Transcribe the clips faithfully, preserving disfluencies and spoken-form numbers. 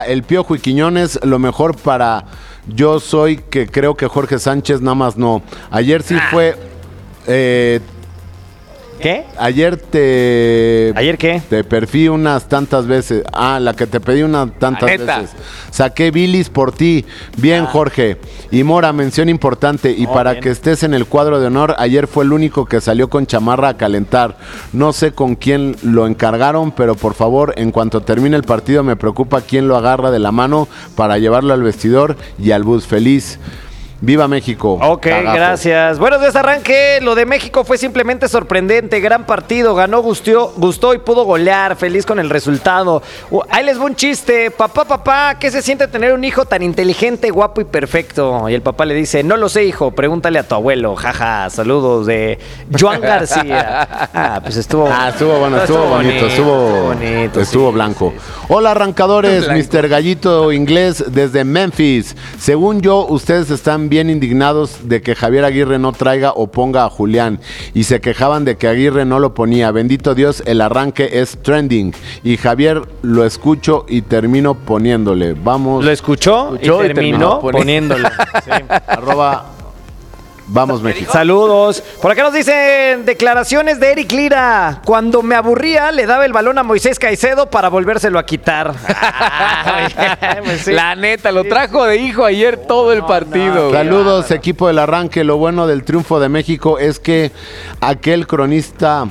El Piojo y Quiñones, lo mejor para yo soy que creo que Jorge Sánchez nada más no. Ayer sí ah. fue... Eh, ¿Qué? Ayer te... ¿Ayer qué? Te perfí unas tantas veces. Ah, la que te pedí unas tantas Neta. veces. Saqué bilis por ti. Bien, ah. Jorge. Y Mora, mención importante. Y oh, para bien. que estés en el cuadro de honor, ayer fue el único que salió con chamarra a calentar. No sé con quién lo encargaron, pero por favor, en cuanto termine el partido, me preocupa quién lo agarra de la mano para llevarlo al vestidor y al bus. Feliz. ¡Viva México! Ok, Cagazo. Gracias. Bueno, desde arranque, lo de México fue simplemente sorprendente. Gran partido, ganó, gustó, gustó y pudo golear. Feliz con el resultado. Uh, ahí les va un chiste. Papá, papá, ¿qué se siente tener un hijo tan inteligente, guapo y perfecto? Y el papá le dice, no lo sé, hijo, pregúntale a tu abuelo. Jaja, saludos de Joan García. Ah, pues estuvo... Ah, estuvo bueno, estuvo, estuvo bonito, bonito, estuvo, bonito, estuvo sí, blanco. Sí, sí. Hola, arrancadores, blanco. mister Gallito Inglés desde Memphis. Según yo, ustedes están bien indignados de que Javier Aguirre no traiga o ponga a Julián y se quejaban de que Aguirre no lo ponía. Bendito Dios, el arranque es trending y Javier lo escucho y termino poniéndole. Vamos. Lo escuchó, escuchó y, y terminó, terminó poniéndole. Sí. Arroba Vamos México. Saludos. Por acá nos dicen declaraciones de Eric Lira. Cuando me aburría, le daba el balón a Moisés Caicedo para volvérselo a quitar. Ah, pues sí. La neta, lo trajo de hijo ayer todo el partido. No, Saludos, no. equipo del arranque. Lo bueno del triunfo de México es que aquel cronista...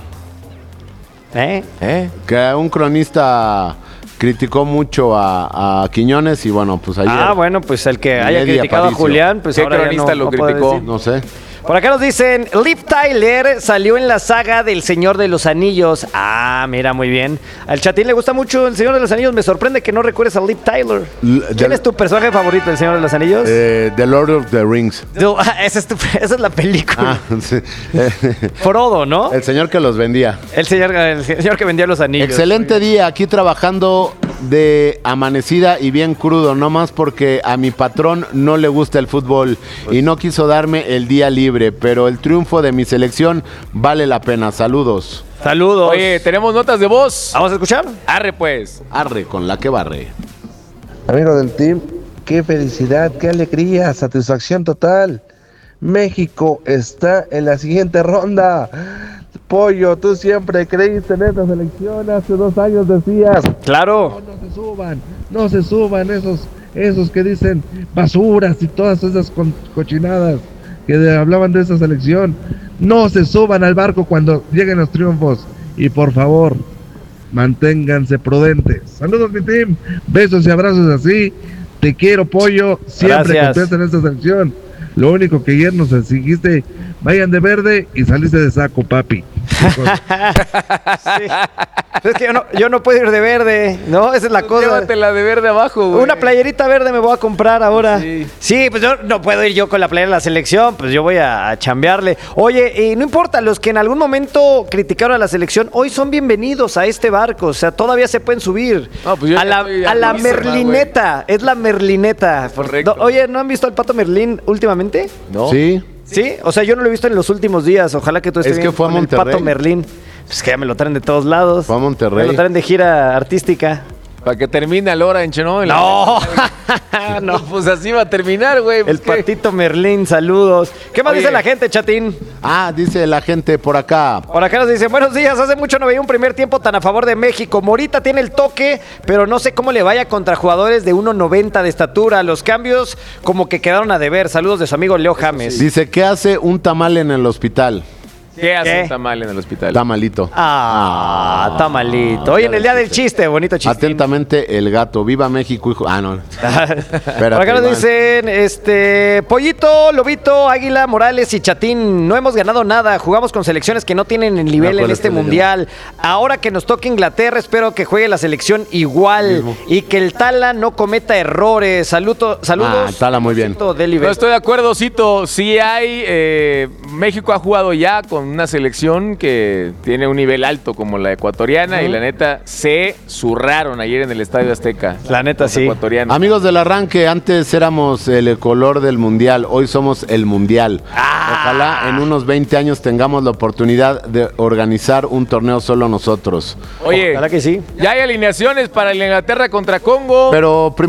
¿Eh? ¿Eh? Que un cronista... criticó mucho a, a Quiñones y bueno, pues ayer... Ah, bueno, pues el que haya criticado a Julián, pues ¿qué ahora cronista no, lo no criticó? No sé. Por acá nos dicen, Liv Tyler salió en la saga del Señor de los Anillos. Ah, mira, muy bien. Al chatín le gusta mucho el Señor de los Anillos. Me sorprende que no recuerdes a Liv Tyler. L- ¿Quién the, es tu personaje favorito del Señor de los Anillos? Eh, The Lord of the Rings. No, esa, es tu, esa es la película. Ah, sí. Frodo, ¿no? El señor que los vendía. El señor, el señor que vendía los anillos. Excelente día, aquí trabajando de amanecida y bien crudo, no más porque a mi patrón no le gusta el fútbol pues, y no quiso darme el día libre, pero el triunfo de mi selección vale la pena. Saludos. Saludos. Oye, tenemos notas de voz. ¿Vamos a escuchar? Arre pues. Arre con la que barre. Amigo del team, qué felicidad, qué alegría, satisfacción total. México está en la siguiente ronda. Pollo, tú siempre creíste en esta selección, hace dos años decías. Claro. No, no se suban, no se suban esos, esos que dicen basuras y todas esas co- cochinadas que de, hablaban de esa selección. No se suban al barco cuando lleguen los triunfos y por favor, manténganse prudentes. Saludos mi team, besos y abrazos así. Te quiero, Pollo, siempre contesta en esta selección. Lo único que ayer nos exigiste, vayan de verde y saliste de saco, papi. Sí. Es que yo no, yo no puedo ir de verde, ¿no? Esa es la cosa. Llévatela de verde abajo, güey. Una playerita verde me voy a comprar ahora. Sí. Sí, pues yo no puedo ir yo con la playera de la selección, pues yo voy a, a chambearle. Oye, y no importa, los que en algún momento criticaron a la selección, hoy son bienvenidos a este barco, o sea, todavía se pueden subir. No, pues a la, a la merlineta, es la merlineta. Correcto. No, oye, ¿no han visto al Pato Merlín últimamente? No. Sí. Sí, o sea, yo no lo he visto en los últimos días. Ojalá que tú estés es que fue con a Monterrey. El Pato Merlín. Pues que ya me lo traen de todos lados. Fue a Monterrey. Me lo traen de gira artística. Para que termine el Orange, ¿no? No, no, pues así va a terminar, güey. Pues el ¿qué? Patito Merlín, saludos. ¿Qué más Oye. dice la gente, chatín? Ah, dice la gente por acá. Por acá nos dicen, buenos días, hace mucho no veía un primer tiempo tan a favor de México. Morita tiene el toque, pero no sé cómo le vaya contra jugadores de uno noventa de estatura. Los cambios como que quedaron a deber. Saludos de su amigo Leo James. Sí. Dice, ¿qué hace un tamal en el hospital? ¿Qué hace ¿Qué? un tamal en el hospital? Tamalito. Ah, ah tamalito. Hoy en el día del chiste, bonito chiste. Atentamente, el gato. Viva México, hijo. Ah, no. Por acá nos dicen, este, Pollito, Lobito, Águila, Morales y Chatín, no hemos ganado nada. Jugamos con selecciones que no tienen el nivel en este mundial. Ahora que nos toca Inglaterra, espero que juegue la selección igual Mismo. y que el Tala no cometa errores. Saludo, saludos. Ah, Tala muy bien. No estoy de acuerdo, Cito. Sí hay, eh, México ha jugado ya con una selección que tiene un nivel alto como la ecuatoriana uh-huh. y la neta se zurraron ayer en el Estadio Azteca. La neta sí. Ecuatorianos. Amigos del arranque, antes éramos el color del mundial, hoy somos el mundial. Ah. Ojalá en unos veinte años tengamos la oportunidad de organizar un torneo solo nosotros. Oye, ojalá que sí. Ya hay alineaciones para el Inglaterra contra Congo. Pero